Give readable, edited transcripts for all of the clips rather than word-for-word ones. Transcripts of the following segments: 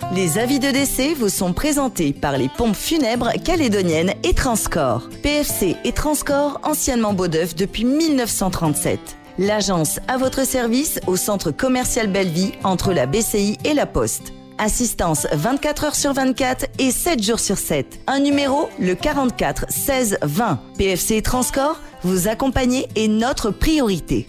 Les avis de décès vous sont présentés par les pompes funèbres calédoniennes et Transcorps. PFC et Transcorps, anciennement Beaudeuf depuis 1937. L'agence à votre service au centre commercial Belleville entre la BCI et la Poste. Assistance 24 heures sur 24 et 7 jours sur 7. Un numéro, le 44 16 20. PFC et Transcorps, vous accompagner est notre priorité.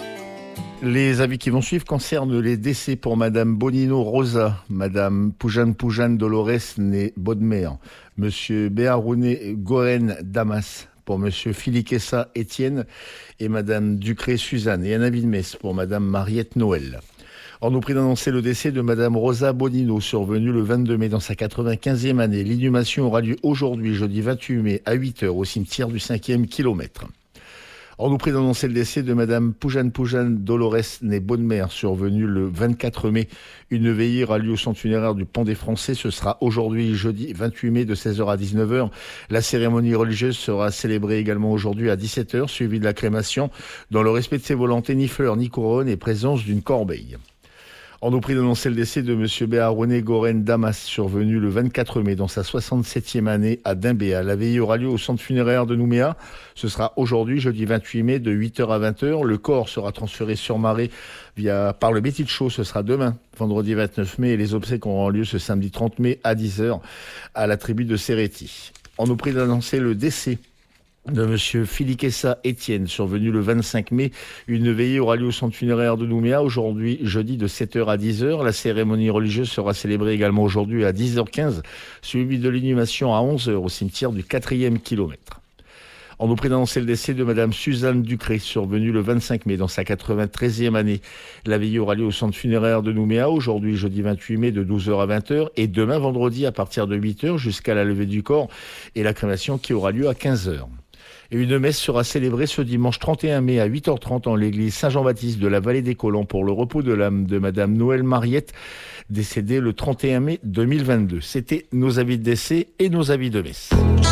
Les avis qui vont suivre concernent les décès pour Madame Bonino Rosa, Madame Poujane Dolores née Bodmer, Monsieur Béarouné Goren Damas pour Monsieur Filiquessa Étienne et Madame Ducré Suzanne, et un avis de messe pour Madame Mariette Noël. On nous prie d'annoncer le décès de Madame Rosa Bonino, survenue le 22 mai dans sa 95e année. L'inhumation aura lieu aujourd'hui, jeudi 28 mai, à 8h au cimetière du 5e kilomètre. On nous prie d'annoncer le décès de Madame Poujane Dolores née Bodmer, survenue le 24 mai. Une veillée aura lieu au centre funéraire du Pont des Français. Ce sera aujourd'hui, jeudi 28 mai, de 16h à 19h. La cérémonie religieuse sera célébrée également aujourd'hui à 17h, suivie de la crémation, dans le respect de ses volontés, ni fleurs ni couronne et présence d'une corbeille. On nous prie d'annoncer le décès de Monsieur Béarouné Goren Damas, survenu le 24 mai dans sa 67e année à Dimbéa. La veillée aura lieu au centre funéraire de Nouméa. Ce sera aujourd'hui, jeudi 28 mai, de 8h à 20h. Le corps sera transféré sur marée par le Bétit Chaud. Ce sera demain, vendredi 29 mai, et les obsèques auront lieu ce samedi 30 mai à 10h à la tribu de Serretti. On nous prie d'annoncer le décès de Monsieur Filiquessa Étienne, survenu le 25 mai. Une veillée aura lieu au centre funéraire de Nouméa aujourd'hui, jeudi, de 7h à 10h. La cérémonie religieuse sera célébrée également aujourd'hui à 10h15, suivie de l'inhumation à 11h au cimetière du 4e kilomètre. On nous prie d'annoncer le décès de Madame Suzanne Ducré, survenue le 25 mai dans sa 93e année. La veillée aura lieu au centre funéraire de Nouméa aujourd'hui, jeudi 28 mai, de 12h à 20h, et demain, vendredi, à partir de 8h jusqu'à la levée du corps et la crémation qui aura lieu à 15h. Et une messe sera célébrée ce dimanche 31 mai à 8h30 en l'église Saint-Jean-Baptiste de la Vallée des Colons pour le repos de l'âme de Madame Noël Mariette, décédée le 31 mai 2022. C'était nos avis de décès et nos avis de messe.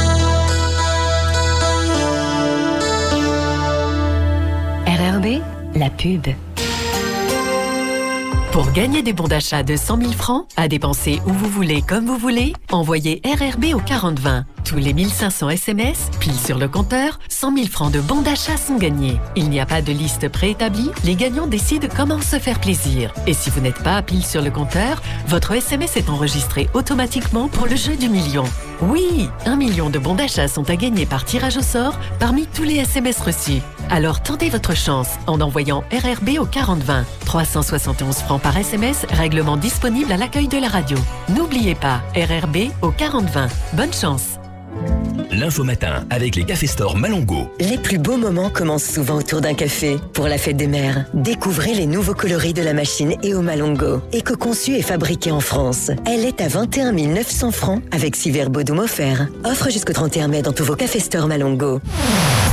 RRB, la pub. Pour gagner des bons d'achat de 100 000 francs, à dépenser où vous voulez, comme vous voulez, envoyez RRB au 40-20. Tous les 1500 SMS, pile sur le compteur, 100 000 francs de bons d'achat sont gagnés. Il n'y a pas de liste préétablie, les gagnants décident comment se faire plaisir. Et si vous n'êtes pas pile sur le compteur, votre SMS est enregistré automatiquement pour le jeu du million. Oui, 1 million de bons d'achat sont à gagner par tirage au sort parmi tous les SMS reçus. Alors tentez votre chance en envoyant RRB au 40-20. 371 francs par SMS, règlement disponible à l'accueil de la radio. N'oubliez pas, RRB au 40-20. Bonne chance. L'info matin avec les Café Store Malongo. Les plus beaux moments commencent souvent autour d'un café. Pour la fête des mères, découvrez les nouveaux coloris de la machine EO Malongo. Éco-conçue et fabriquée en France. Elle est à 21 900 francs avec 6 verres Bodum offerts. Offre jusqu'au 31 mai dans tous vos Café Store Malongo.